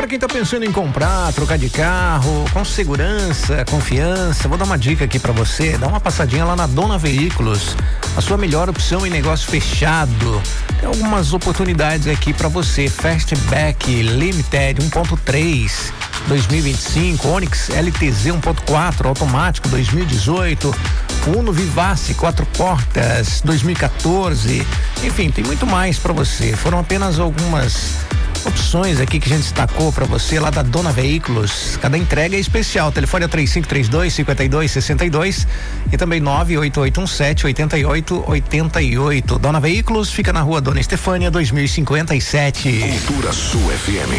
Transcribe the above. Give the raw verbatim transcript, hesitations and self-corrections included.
para quem tá pensando em comprar, trocar de carro, com segurança, confiança, vou dar uma dica aqui para você, dá uma passadinha lá na Dona Veículos, a sua melhor opção em negócio fechado. Tem algumas oportunidades aqui para você. Fastback Limited um ponto três dois mil e vinte e cinco, Onix L T Z um ponto quatro automático dois mil e dezoito, Uno Vivace quatro portas dois mil e quatorze, enfim, tem muito mais para você. Foram apenas algumas opções aqui que a gente destacou para você lá da Dona Veículos. Cada entrega é especial. O telefone é três cinco três dois, cinco dois seis dois e também nove oito oito um sete, oito oito oito oito. Dona Veículos fica na rua Dona Estefânia dois mil e cinquenta e sete. Cultura Sul F M.